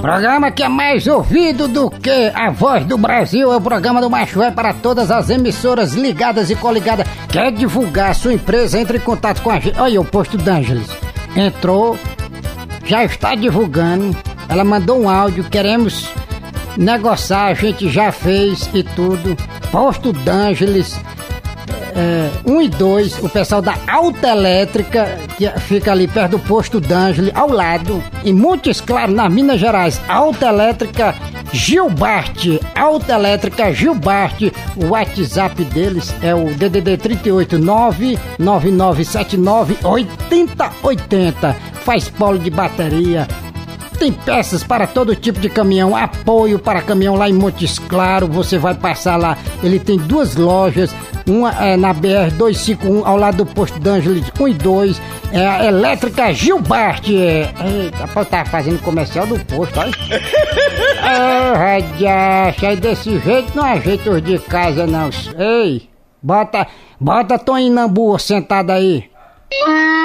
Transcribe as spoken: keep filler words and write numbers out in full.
Programa que é mais ouvido do que a Voz do Brasil. É o programa do Macho é para todas as emissoras ligadas e coligadas. Quer divulgar a sua empresa? Entre em contato com a gente. Olha o Posto D'Angeles. Entrou, já está divulgando. Ela mandou um áudio, queremos negociar, a gente já fez e tudo. Posto D'Angeles é, um e dois, o pessoal da Alta Elétrica, que fica ali perto do Posto D'Angeles, ao lado, em Montes Claros, nas Minas Gerais. Alta Elétrica Gilbart, Alta Elétrica Gilbart. O WhatsApp deles é o D D D trinta e oito, nove nove nove sete nove, oito zero oito zero. Faz polo de bateria. Tem peças para todo tipo de caminhão, apoio para caminhão lá em Montes Claros. Você vai passar lá, ele tem duas lojas, uma é na B R duzentos e cinquenta e um, ao lado do Posto D'Angeles um e dois, é a Elétrica Gilbart. Eita, rapaz, tá fazendo comercial do posto, olha. Ah, radiacha, aí desse jeito não ajeita os de casa não. Ei, bota, bota Toninho Nambu sentado aí.